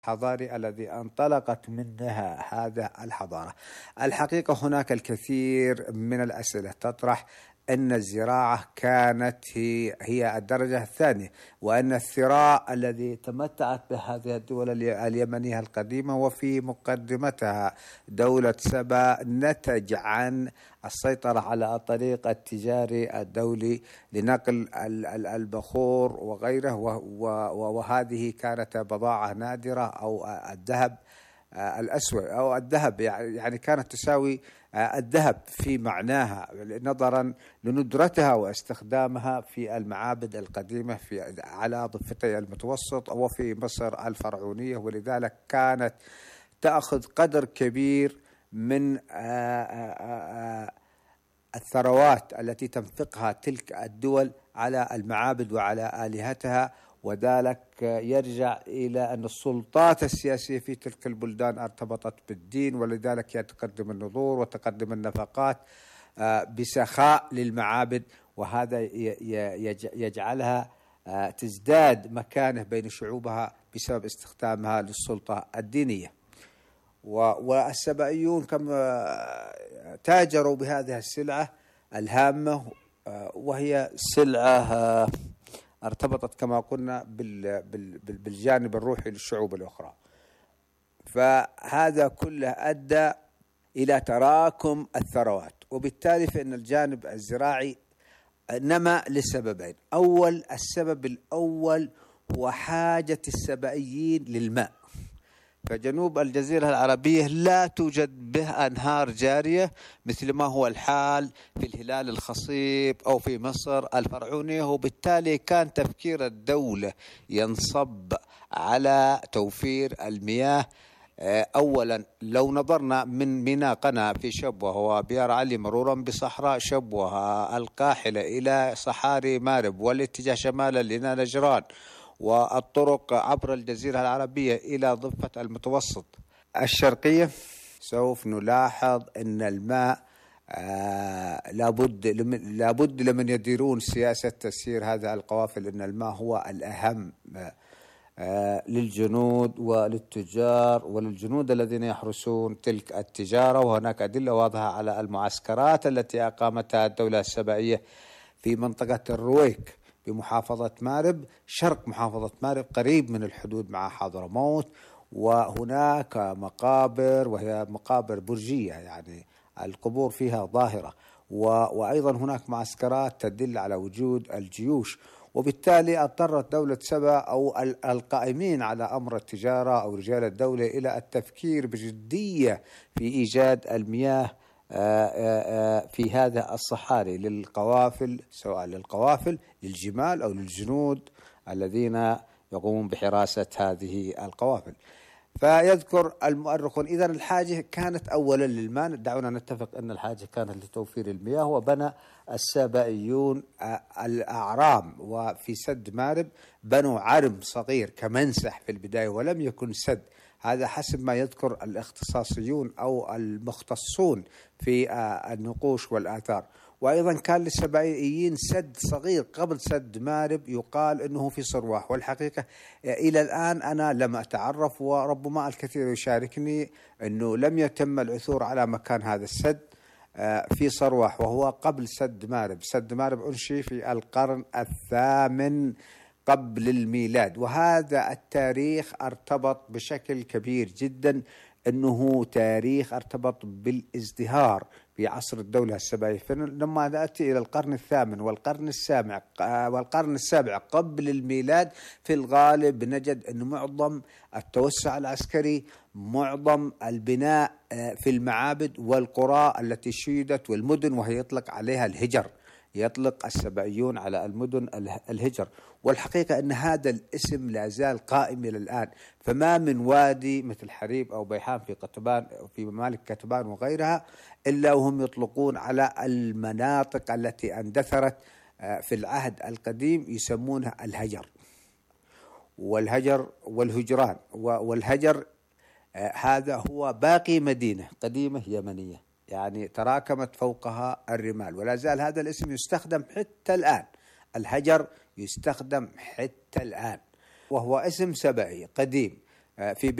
الحضاري الذي انطلقت منها هذا الحضارة. الحقيقة هناك الكثير من الأسئلة تطرح أن الزراعة كانت هي الدرجة الثانية، وأن الثراء الذي تمتعت بهذه الدول اليمنية القديمة وفي مقدمتها دولة سبا نتج عن السيطرة على الطريق التجاري الدولي لنقل البخور وغيره، وهذه كانت بضاعة نادرة، أو الذهب الأسود أو الذهب، يعني كانت تساوي الذهب في معناها نظرا لندرتها واستخدامها في المعابد القديمة على ضفتي المتوسط وفي مصر الفرعونية، ولذلك كانت تأخذ قدر كبير من الثروات التي تنفقها تلك الدول على المعابد وعلى آلهتها. وذلك يرجع إلى أن السلطات السياسية في تلك البلدان ارتبطت بالدين، ولذلك يتقدم النذور وتقدم النفقات بسخاء للمعابد، وهذا يجعلها تزداد مكانة بين شعوبها بسبب استخدامها للسلطة الدينية. والسبائيون كما تاجروا بهذه السلعة الهامة، وهي سلعة ارتبطت كما قلنا بالجانب الروحي للشعوب الأخرى. فهذا كله أدى إلى تراكم الثروات، وبالتالي فإن الجانب الزراعي نما لسببين. السبب الأول هو حاجة السبائيين للماء، فجنوب الجزيرة العربية لا توجد به أنهار جارية مثل ما هو الحال في الهلال الخصيب أو في مصر الفرعونية، وبالتالي كان تفكير الدولة ينصب على توفير المياه. أولا لو نظرنا من ميناء قنا في شبوة وبيار علي مرورا بصحراء شبوة القاحلة إلى صحاري مارب والاتجاه شمالا إلى نجران، والطرق عبر الجزيرة العربية إلى ضفة المتوسط الشرقية، سوف نلاحظ أن الماء لابد لمن يديرون سياسة تسيير هذه القوافل أن الماء هو الأهم للجنود وللتجار وللجنود الذين يحرسون تلك التجارة. وهناك أدلة واضحة على المعسكرات التي أقامتها الدولة السبائية في منطقة الرويك بمحافظة مارب، شرق محافظة مارب قريب من الحدود مع حضرموت، وهناك مقابر وهي مقابر برجية، يعني القبور فيها ظاهرة، وأيضا هناك معسكرات تدل على وجود الجيوش. وبالتالي اضطرت دولة سبا أو القائمين على أمر التجارة أو رجال الدولة إلى التفكير بجدية في إيجاد المياه في هذا الصحاري للقوافل، سواء للقوافل للجمال أو للجنود الذين يقومون بحراسة هذه القوافل. فيذكر المؤرخون إذن الحاجة كانت أولا للماء، دعونا نتفق أن الحاجة كانت لتوفير المياه، وبنى السبائيون الأعرام، وفي سد مارب بنوا عرم صغير كمنسح في البداية ولم يكن سد، هذا حسب ما يذكر الاختصاصيون أو المختصون في النقوش والآثار. وأيضا كان للسبائيين سد صغير قبل سد مارب يقال أنه في صرواح، والحقيقة إلى الآن أنا لم أتعرف، وربما الكثير يشاركني أنه لم يتم العثور على مكان هذا السد في صرواح، وهو قبل سد مارب. سد مارب أنشئ في القرن الثامن قبل الميلاد، وهذا التاريخ ارتبط بشكل كبير جدا، أنه تاريخ ارتبط بالازدهار في عصر الدولة السبائية. فلما نأتي إلى القرن الثامن والقرن السابع قبل الميلاد، في الغالب نجد أن معظم التوسع العسكري، معظم البناء في المعابد والقرى التي شيدت والمدن، وهي يطلق عليها الهجر، يطلق السبائيون على المدن الهجر. والحقيقة أن هذا الاسم لا زال قائم إلى الآن، فما من وادي مثل حريب أو بيحان في قطبان في ممالك كتبان وغيرها إلا وهم يطلقون على المناطق التي اندثرت في العهد القديم يسمونها الهجر والهجر والهجران. والهجر هذا هو باقي مدينة قديمة يمنية، يعني تراكمت فوقها الرمال، ولا زال هذا الاسم يستخدم حتى الآن. الهجر يستخدم حتى الآن، وهو اسم سبائي قديم في